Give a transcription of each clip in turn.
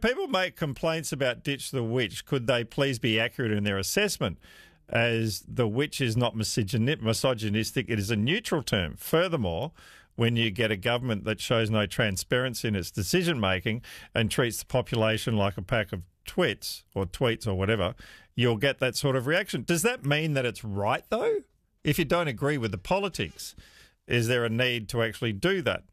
people make complaints about Ditch the Witch, could they please be accurate in their assessment? As the witch is not misogynistic, it is a neutral term. Furthermore, when you get a government that shows no transparency in its decision-making and treats the population like a pack of tweets or whatever, you'll get that sort of reaction. Does that mean that it's right, though? If you don't agree with the politics, is there a need to actually do that?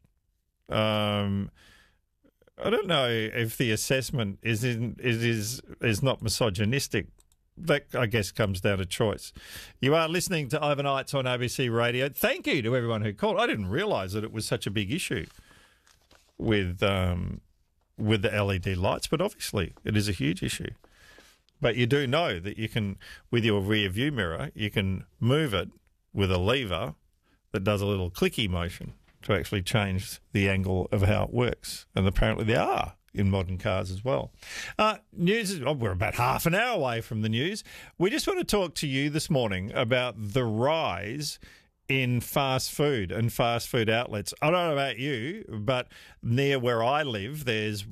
I don't know if the assessment is not misogynistic. That, I guess, comes down to choice. You are listening to Overnights on ABC Radio. Thank you to everyone who called. I didn't realise that it was such a big issue with the LED lights, but obviously it is a huge issue. But you do know that you can, with your rear view mirror, you can move it with a lever that does a little clicky motion to actually change the angle of how it works. And apparently there are in modern cars as well. News, we're about half an hour away from the news. We just want to talk to you this morning about the rise in fast food and fast food outlets. I don't know about you, but near where I live, there's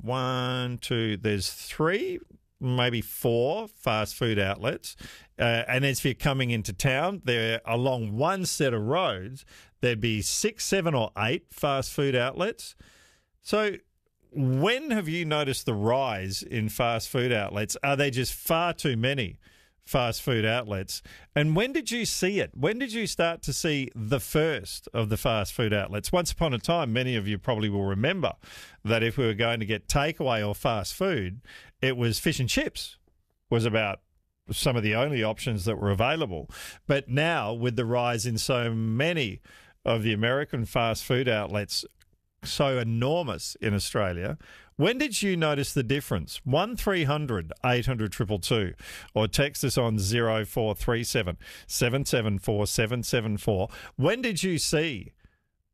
three, maybe four fast food outlets. And as if you're coming into town, there along one set of roads, there'd be 6, 7 or 8 fast food outlets. So when have you noticed the rise in fast food outlets? Are there just far too many fast food outlets? And when did you see it? When did you start to see the first of the fast food outlets? Once upon a time, many of you probably will remember that if we were going to get takeaway or fast food, it was fish and chips was about some of the only options that were available. But now, with the rise in so many of the American fast food outlets, so enormous in Australia, when did you notice the difference? 1300 800 222 or text us on 0437 774 774. When did you see